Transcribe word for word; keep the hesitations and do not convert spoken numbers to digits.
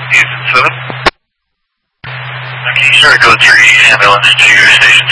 Houston seven. Okay, sure, go three ambulance to station